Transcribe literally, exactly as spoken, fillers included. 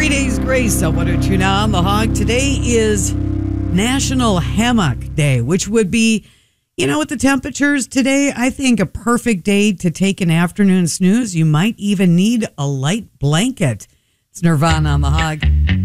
Three days grace on one oh two now on The Hog. Today is National Hammock Day, which would be, you know, with the temperatures today, I think a perfect day to take an afternoon snooze. You might even need a light blanket. It's Nirvana on The Hog.